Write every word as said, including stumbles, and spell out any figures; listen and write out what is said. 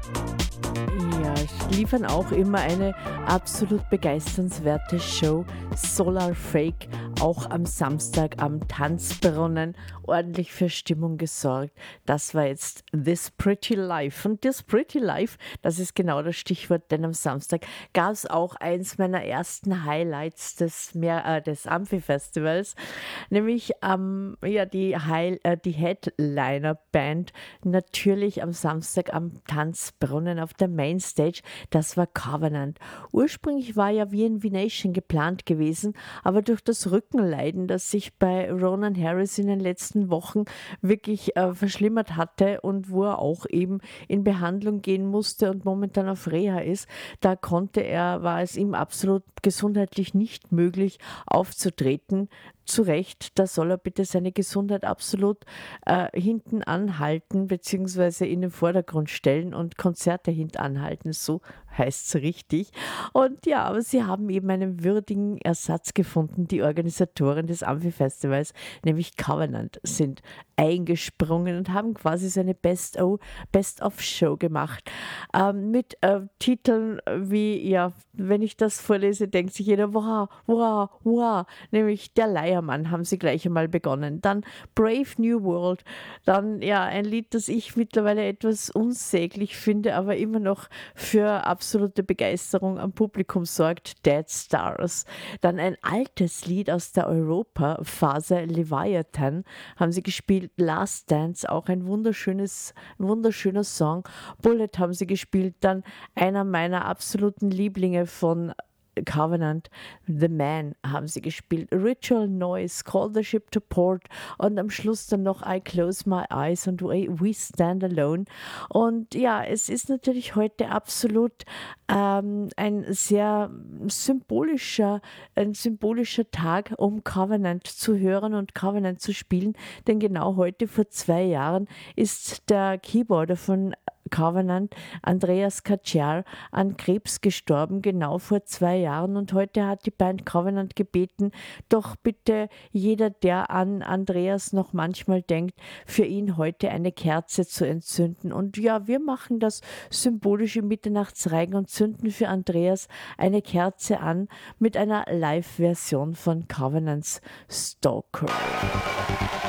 Ja, liefern auch immer eine absolut begeisternswerte Show. Solar Fake, auch am Samstag am Tanzbrunnen, ordentlich für Stimmung gesorgt. Das war jetzt This Pretty Life. Und This Pretty Life, das ist genau das Stichwort, denn am Samstag gab es auch eins meiner ersten Highlights des, Meer, äh, des Amphi-Festivals, nämlich ähm, ja, die, High, äh, die Headliner-Band natürlich am Samstag am Tanzbrunnen auf der Mainstage. Das war Covenant. Ursprünglich war ja V N V Nation geplant gewesen, aber durch das Rückenleiden, das sich bei Ronan Harris in den letzten Wochen wirklich äh, verschlimmert hatte und wo er auch eben in Behandlung gehen musste und momentan auf Reha ist, da konnte er, war es ihm absolut gesundheitlich nicht möglich aufzutreten. Zu Recht, da soll er bitte seine Gesundheit absolut äh, hinten anhalten, beziehungsweise in den Vordergrund stellen und Konzerte hinten anhalten, so heißt es richtig. Und ja, aber sie haben eben einen würdigen Ersatz gefunden. Die Organisatoren des Amphi-Festivals, nämlich Covenant, sind eingesprungen und haben quasi so eine Best-of Best-of-Show gemacht. Ähm, mit äh, Titeln wie, ja, wenn ich das vorlese, denkt sich jeder, wow, wow, wow, nämlich Der Leiermann haben sie gleich einmal begonnen. Dann Brave New World, dann ja ein Lied, das ich mittlerweile etwas unsäglich finde, aber immer noch für absolute Begeisterung am Publikum sorgt, Dead Stars. Dann ein altes Lied aus der Europa-Phase, Leviathan, haben sie gespielt, Last Dance, auch ein wunderschönes, wunderschöner Song. Bullet haben sie gespielt, dann einer meiner absoluten Lieblinge von Covenant, The Man haben sie gespielt, Ritual Noise, Call the Ship to Port und am Schluss dann noch I Close My Eyes und We Stand Alone. Und ja, es ist natürlich heute absolut ähm, ein sehr symbolischer, ein symbolischer Tag, um Covenant zu hören und Covenant zu spielen, denn genau heute vor zwei Jahren ist der Keyboarder von Covenant, Andreas Kaczar, an Krebs gestorben, genau vor zwei Jahren. Und heute hat die Band Covenant gebeten, doch bitte jeder, der an Andreas noch manchmal denkt, für ihn heute eine Kerze zu entzünden. Und ja, wir machen das symbolisch im Mitternachtsreigen und zünden für Andreas eine Kerze an mit einer Live-Version von Covenants Stalker.